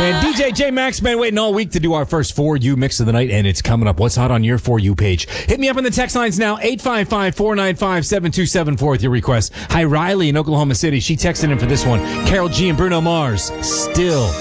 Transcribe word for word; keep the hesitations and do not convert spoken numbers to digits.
And D J J Max been waiting all week to do our first For You mix of the night, and it's coming up. What's hot on your For You page? Hit me up on the text lines now, eight five five, four nine five, seven two seven four with your request. Hi, Riley in Oklahoma City. She texted in for this one. Carol G and Bruno Mars, Still.